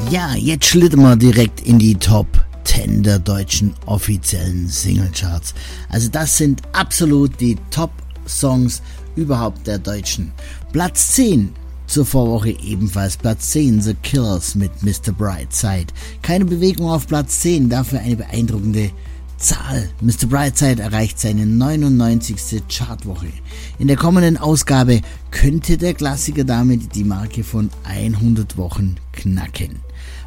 Ja, jetzt schlittern wir direkt in die Top 10 der deutschen offiziellen Singlecharts. Also das sind absolut die Top-Songs überhaupt der Deutschen. Platz 10 zur Vorwoche ebenfalls. Platz 10 The Killers mit Mr. Brightside. Keine Bewegung auf Platz 10, dafür eine beeindruckende Zahl. Mr. Brightside erreicht seine 99. Chartwoche. In der kommenden Ausgabe könnte der Klassiker damit die Marke von 100 Wochen knacken.